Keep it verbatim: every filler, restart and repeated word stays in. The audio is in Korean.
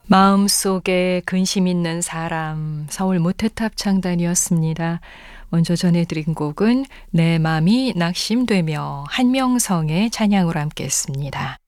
마음속에 근심 있는 사람 서울 모태탑 창단이었습니다. 먼저 전해드린 곡은 내 맘이 낙심되며 한명성의 찬양으로 함께 했습니다.